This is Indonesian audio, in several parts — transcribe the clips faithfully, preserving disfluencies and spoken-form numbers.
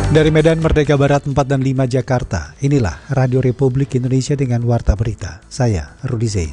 Dari Medan Merdeka Barat empat dan lima Jakarta, inilah Radio Republik Indonesia dengan Warta Berita. Saya Rudi Zain.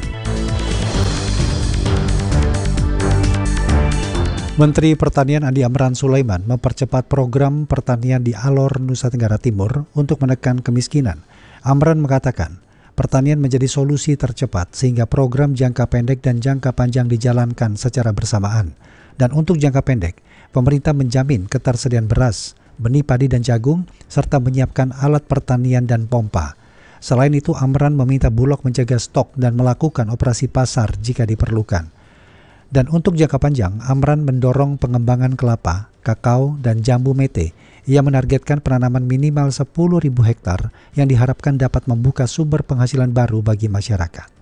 Menteri Pertanian Andi Amran Sulaiman mempercepat program pertanian di Alor, Nusa Tenggara Timur untuk menekan kemiskinan. Amran mengatakan, pertanian menjadi solusi tercepat sehingga program jangka pendek dan jangka panjang dijalankan secara bersamaan. Dan untuk jangka pendek, pemerintah menjamin ketersediaan beras, benih padi dan jagung, serta menyiapkan alat pertanian dan pompa. Selain itu, Amran meminta Bulog menjaga stok dan melakukan operasi pasar jika diperlukan. Dan untuk jangka panjang, Amran mendorong pengembangan kelapa, kakao, dan jambu mete. Ia menargetkan penanaman minimal sepuluh ribu hektar yang diharapkan dapat membuka sumber penghasilan baru bagi masyarakat.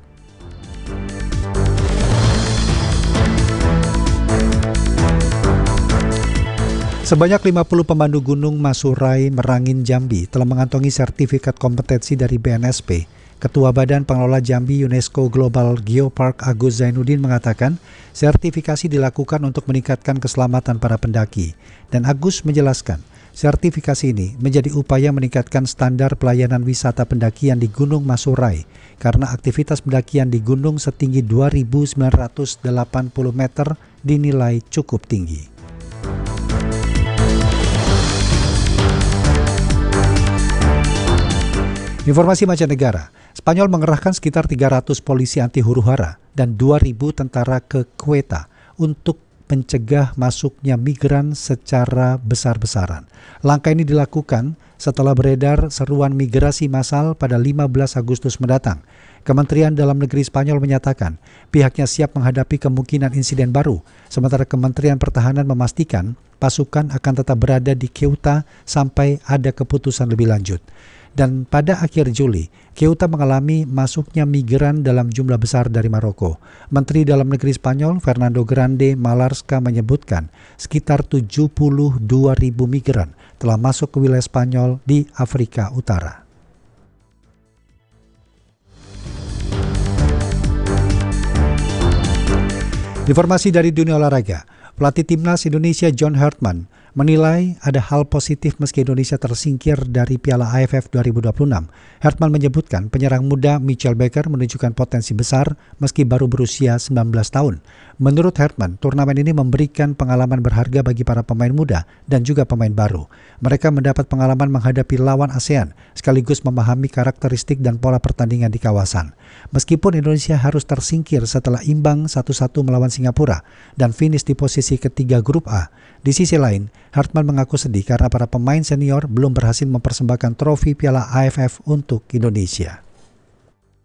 Sebanyak lima puluh pemandu gunung Masurai, Merangin, Jambi telah mengantongi sertifikat kompetensi dari B N S P. Ketua Badan Pengelola Jambi UNESCO Global Geopark Agus Zainuddin mengatakan, sertifikasi dilakukan untuk meningkatkan keselamatan para pendaki. Dan Agus menjelaskan, sertifikasi ini menjadi upaya meningkatkan standar pelayanan wisata pendakian di Gunung Masurai karena aktivitas pendakian di gunung setinggi dua ribu sembilan ratus delapan puluh meter dinilai cukup tinggi. Informasi mancanegara, Spanyol mengerahkan sekitar tiga ratus polisi anti huru-hara dan dua ribu tentara ke Ceuta untuk mencegah masuknya migran secara besar-besaran. Langkah ini dilakukan setelah beredar seruan migrasi massal pada lima belas Agustus mendatang. Kementerian Dalam Negeri Spanyol menyatakan pihaknya siap menghadapi kemungkinan insiden baru, sementara Kementerian Pertahanan memastikan pasukan akan tetap berada di Ceuta sampai ada keputusan lebih lanjut. Dan pada akhir Juli, Ceuta mengalami masuknya migran dalam jumlah besar dari Maroko. Menteri Dalam Negeri Spanyol, Fernando Grande Malarska, menyebutkan sekitar tujuh puluh dua ribu migran telah masuk ke wilayah Spanyol di Afrika Utara. Informasi dari dunia olahraga, pelatih timnas Indonesia John Hartman menilai ada hal positif meski Indonesia tersingkir dari Piala A F F dua ribu dua puluh enam. Hartman menyebutkan penyerang muda Michael Becker menunjukkan potensi besar meski baru berusia sembilan belas tahun. Menurut Hartman, turnamen ini memberikan pengalaman berharga bagi para pemain muda dan juga pemain baru. Mereka mendapat pengalaman menghadapi lawan ASEAN, sekaligus memahami karakteristik dan pola pertandingan di kawasan. Meskipun Indonesia harus tersingkir setelah imbang satu satu melawan Singapura dan finish di posisi ketiga grup A, di sisi lain, Hartman mengaku sedih karena para pemain senior belum berhasil mempersembahkan trofi Piala A F F untuk Indonesia.